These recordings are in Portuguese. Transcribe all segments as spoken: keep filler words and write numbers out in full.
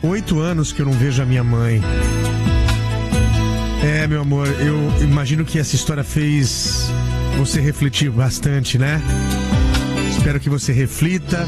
oito anos que eu não vejo a minha mãe. É, meu amor, eu imagino que essa história fez você refletir bastante, né? Espero que você reflita.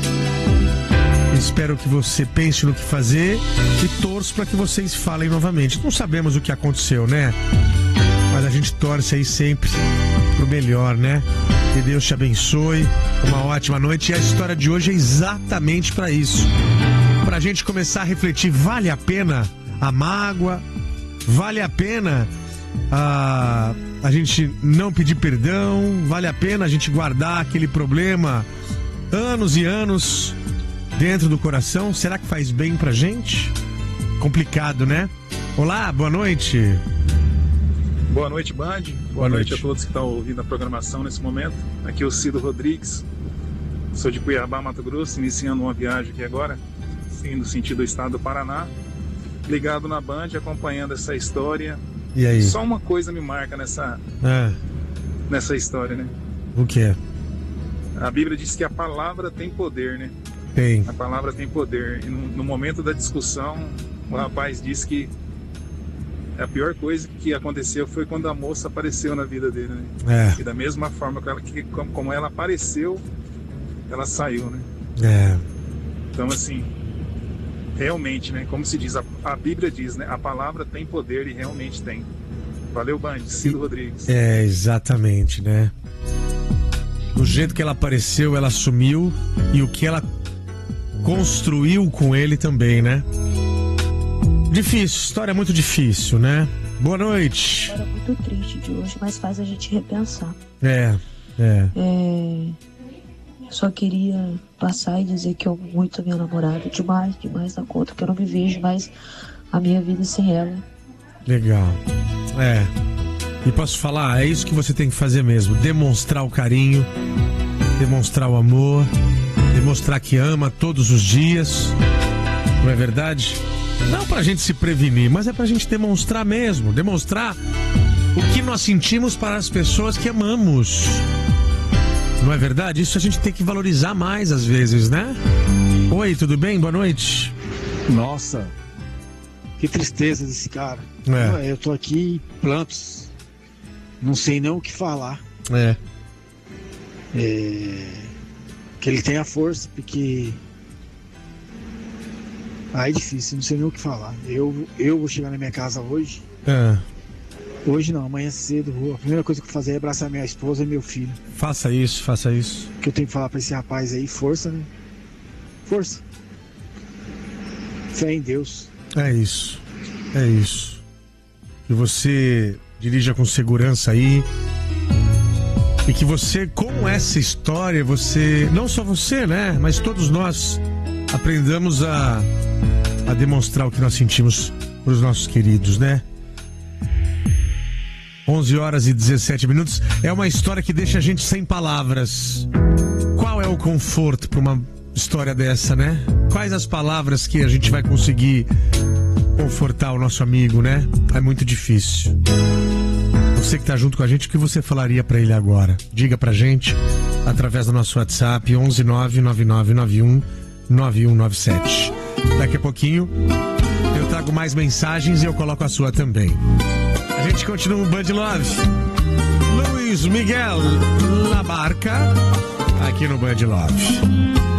Espero que você pense no que fazer e torço para que vocês falem novamente. Não sabemos o que aconteceu, né? Mas a gente torce aí sempre pro melhor, né? Que Deus te abençoe. Uma ótima noite. E a história de hoje é exatamente para isso. Pra gente começar a refletir, vale a pena a mágoa? Vale a pena a, a gente não pedir perdão? Vale a pena a gente guardar aquele problema anos e anos dentro do coração? Será que faz bem pra gente? Complicado, né? Olá, boa noite. Boa noite, Band. Boa, boa noite. noite a todos que estão ouvindo a programação nesse momento. Aqui é o Cido Rodrigues. Sou de Cuiabá, Mato Grosso, iniciando uma viagem aqui agora, indo sentido do estado do Paraná. Ligado na Band, acompanhando essa história. E aí? Só uma coisa me marca nessa, é. nessa história, né? O que? A Bíblia diz que a palavra tem poder, né? Tem. A palavra tem poder. E no, no momento da discussão, o rapaz disse que a pior coisa que aconteceu foi quando a moça apareceu na vida dele, né? É. E da mesma forma que ela, que, como ela apareceu, ela saiu, né? É. Então, assim, realmente, né? Como se diz, a, a Bíblia diz, né? A palavra tem poder e realmente tem. Valeu, Band. Cido Rodrigues. É, exatamente, né? Do jeito que ela apareceu, ela sumiu. E o que ela construiu com ele também, né? Difícil, história muito difícil, né? Boa noite. História muito triste de hoje, mas faz a gente repensar. É, é. É... Só queria passar e dizer que eu amo muito a minha namorada, demais, demais da conta, que eu não me vejo mais a minha vida sem ela. Legal. É. E posso falar, é isso que você tem que fazer mesmo, demonstrar o carinho, demonstrar o amor, demonstrar que ama todos os dias, não é verdade? Não pra gente se prevenir, mas é pra gente demonstrar mesmo, demonstrar o que nós sentimos para as pessoas que amamos. Não é verdade? Isso a gente tem que valorizar mais às vezes, né? Oi, tudo bem? Boa noite. Nossa, que tristeza desse cara. É. Eu tô aqui em plantos, não sei nem o que falar. É. É... Que ele tenha força, porque... Ah, é difícil, não sei nem o que falar. Eu, eu vou chegar na minha casa hoje. É. Hoje não, amanhã cedo. A primeira coisa que eu vou fazer é abraçar minha esposa e meu filho. Faça isso, faça isso. O que eu tenho que falar pra esse rapaz aí, força, né? Força. Fé em Deus. É isso, é isso. Que você dirija com segurança aí. E que você, com essa história, você, não só você, né? Mas todos nós aprendamos a, a demonstrar o que nós sentimos pros nossos queridos, né? onze horas e dezessete minutos. É uma história que deixa a gente sem palavras. Qual é o conforto para uma história dessa, né? Quais as palavras que a gente vai conseguir confortar o nosso amigo, né? É muito difícil. Você que tá junto com a gente, o que você falaria para ele agora? Diga pra gente através do nosso WhatsApp onze nove nove nove nove um nove um nove sete. Daqui a pouquinho eu trago mais mensagens e eu coloco a sua também. A gente continua o Band Love. Luiz Miguel La Barca, aqui no Band Love.